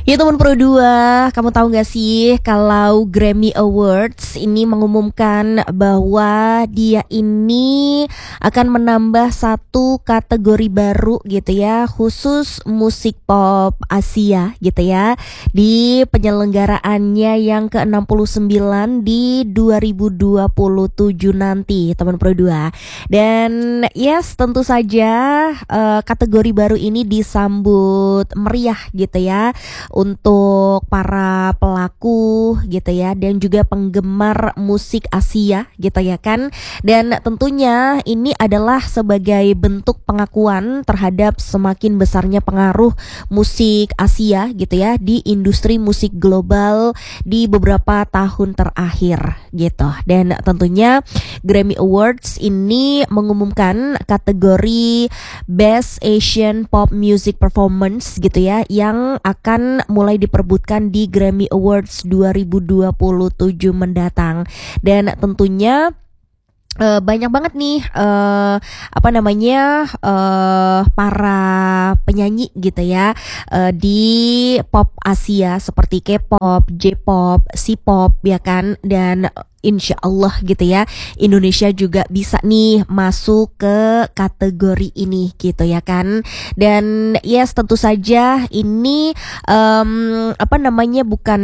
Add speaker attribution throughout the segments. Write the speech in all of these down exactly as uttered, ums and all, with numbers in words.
Speaker 1: Ya teman Pro dua, kamu tahu gak sih kalau Grammy Awards ini mengumumkan bahwa dia ini akan menambah satu kategori baru gitu ya, khusus musik pop Asia gitu ya, di penyelenggaraannya yang ke enam puluh sembilan di dua ribu dua puluh tujuh nanti teman Pro dua. Dan yes, tentu saja uh, kategori baru ini disambut meriah gitu ya untuk para pelaku gitu ya, dan juga penggemar musik Asia gitu ya kan. Dan tentunya ini adalah sebagai bentuk pengakuan terhadap semakin besarnya pengaruh musik Asia gitu ya di industri musik global di beberapa tahun terakhir gitu. Dan tentunya Grammy Awards ini mengumumkan kategori Best Asian Pop Music Performance gitu ya, yang akan mulai diperbutkan di Grammy Awards dua ribu dua puluh tujuh mendatang. Dan tentunya Uh, banyak banget nih uh, apa namanya uh, para penyanyi gitu ya uh, di pop Asia seperti K-pop, J-pop, C-pop ya kan. Dan insya Allah gitu ya, Indonesia juga bisa nih masuk ke kategori ini gitu ya kan. Dan yes, tentu saja ini um, apa namanya bukan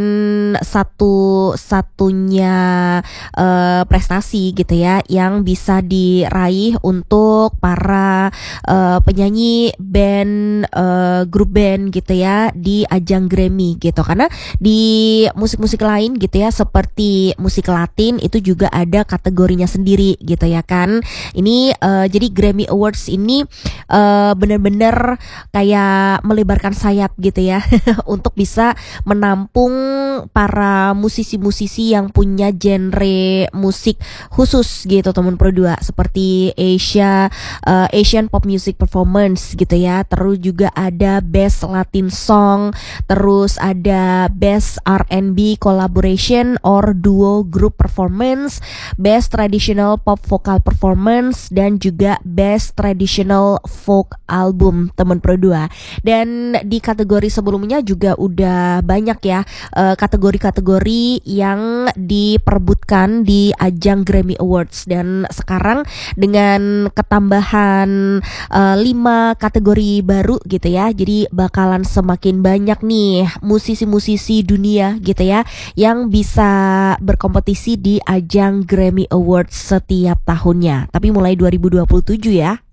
Speaker 1: satu-satunya uh, prestasi gitu ya yang bisa diraih untuk para uh, penyanyi band, uh, grup band gitu ya di ajang Grammy gitu. Karena di musik-musik lain gitu ya, seperti musik Latin itu juga ada kategorinya sendiri gitu ya kan. Ini uh, jadi Grammy Awards ini uh, benar-benar kayak melebarkan sayap gitu ya untuk bisa menampung para musisi-musisi yang punya genre musik khusus gitu teman Pro dua, seperti Asia uh, Asian Pop Music Performance gitu ya. Terus juga ada Best Latin Song, terus ada Best R and B Collaboration or Duo Group Performance, Best Traditional Pop Vocal Performance, dan juga Best Traditional Folk Album teman Pro dua. Dan di kategori sebelumnya juga udah banyak ya uh, kategori-kategori yang diperebutkan di ajang Grammy Awards. Dan sekarang dengan ketambahan uh, lima kategori baru gitu ya, jadi bakalan semakin banyak nih musisi-musisi dunia gitu ya yang bisa berkompetisi di ajang Grammy Awards setiap tahunnya. Tapi mulai dua ribu dua puluh tujuh ya.